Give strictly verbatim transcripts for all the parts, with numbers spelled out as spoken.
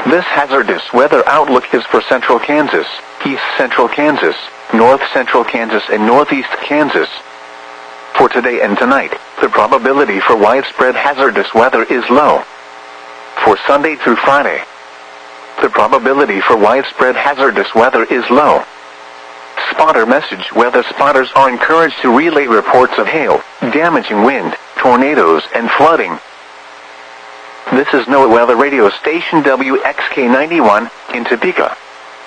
This hazardous weather outlook is for central Kansas, east central Kansas, north central Kansas and northeast Kansas. For today and tonight, the probability for widespread hazardous weather is low. For Sunday through Friday, the probability for widespread hazardous weather is low. Spotter message: weather spotters are encouraged to relay reports of hail, damaging wind, tornadoes, and flooding. This is NOAA Weather Radio Station W X K ninety-one in Topeka.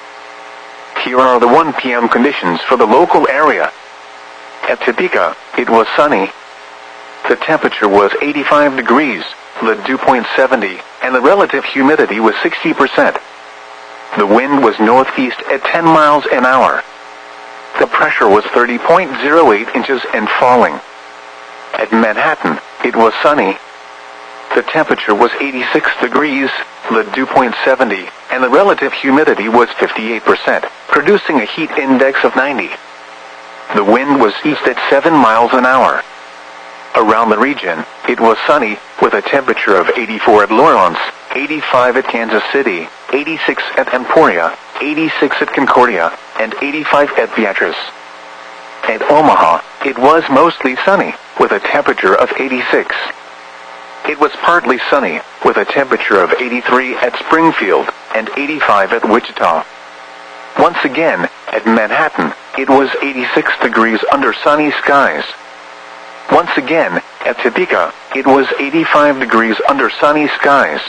Here are the one p m conditions for the local area. At Topeka, it was sunny. The temperature was eighty-five degrees, the dew point seventy, and the relative humidity was sixty percent. The wind was northeast at ten miles an hour. The pressure was thirty point zero eight inches and falling. At Manhattan, it was sunny. The temperature was eighty-six degrees, the dew point seventy, and the relative humidity was fifty-eight percent, producing a heat index of ninety. The wind was east at seven miles an hour. Around the region, it was sunny, with a temperature of eighty-four at Lawrence, eighty-five at Kansas City, eighty-six at Emporia, eighty-six at Concordia, and eighty-five at Beatrice. At Omaha, it was mostly sunny, with a temperature of eighty-six. It was partly sunny, with a temperature of eighty-three at Springfield, and eighty-five at Wichita. Once again, at Manhattan, it was eighty-six degrees under sunny skies. Once again, at Topeka, it was eighty-five degrees under sunny skies.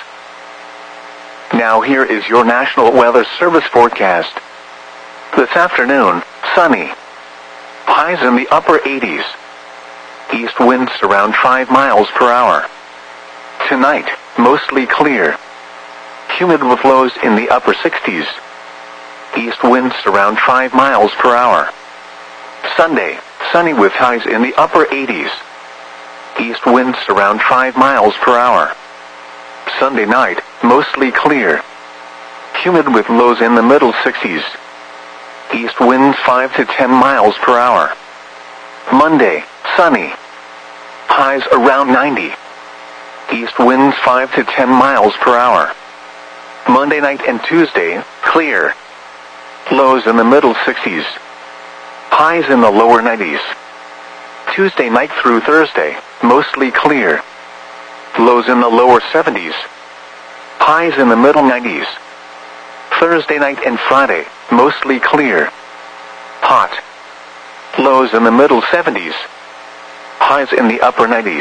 Now here is your National Weather Service forecast. This afternoon, sunny. Highs in the upper eighties. East winds around five miles per hour. Tonight, mostly clear. Humid with lows in the upper sixties. East winds around five miles per hour. Sunday, sunny with highs in the upper eighties. East winds around five miles per hour. Sunday night, mostly clear. Humid with lows in the middle sixties. East winds five to ten miles per hour. Monday, sunny. Highs around ninety. East winds five to ten miles per hour. Monday night and Tuesday, clear. Lows in the middle sixties. Highs in the lower nineties. Tuesday night through Thursday, mostly clear. Lows in the lower seventies. Highs in the middle nineties. Thursday night and Friday, mostly clear. Hot. Lows in the middle seventies. Highs in the upper nineties.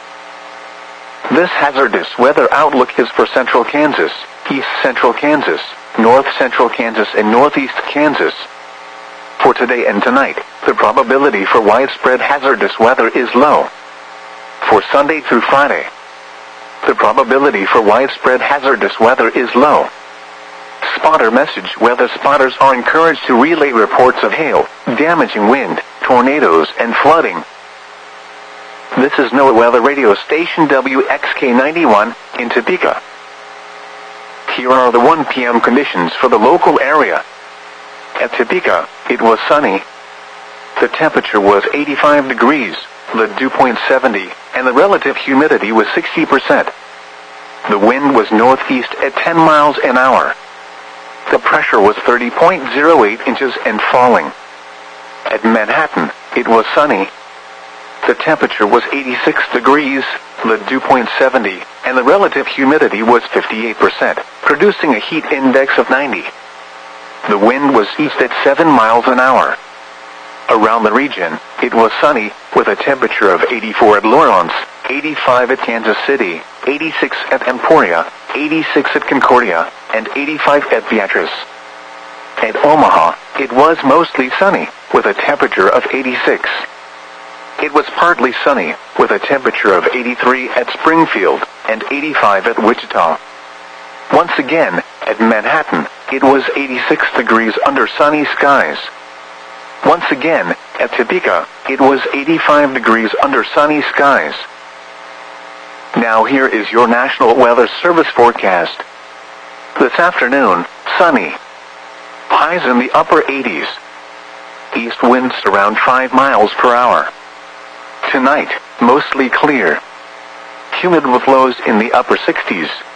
This hazardous weather outlook is for central Kansas, east central Kansas, north central Kansas and northeast Kansas. For today and tonight, the probability for widespread hazardous weather is low. For Sunday through Friday, the probability for widespread hazardous weather is low. Spotter message: weather spotters are encouraged to relay reports of hail, damaging wind, tornadoes, and flooding. This is NOAA Weather Radio Station W X K ninety-one in Topeka. Here are the one p m conditions for the local area. At Topeka, it was sunny. The temperature was eighty-five degrees, the dew point seventy, and the relative humidity was sixty percent. The wind was northeast at ten miles an hour. The pressure was thirty point zero eight inches and falling. At Manhattan, it was sunny. The temperature was eighty-six degrees, the dew point seventy, and the relative humidity was fifty-eight percent, producing a heat index of ninety. The wind was east at seven miles an hour. Around the region, it was sunny, with a temperature of eighty-four at Lawrence, eighty-five at Kansas City, eighty-six at Emporia, eighty-six at Concordia, and eighty-five at Beatrice. At Omaha, it was mostly sunny, with a temperature of eighty-six. It was partly sunny, with a temperature of eighty-three at Springfield, and eighty-five at Wichita. Once again, at Manhattan, it was eighty-six degrees under sunny skies. Once again, at Topeka, it was eighty-five degrees under sunny skies. Now here is your National Weather Service forecast. This afternoon, sunny. Highs in the upper eighties. East winds around five miles per hour. Tonight, mostly clear. Humid with lows in the upper sixties.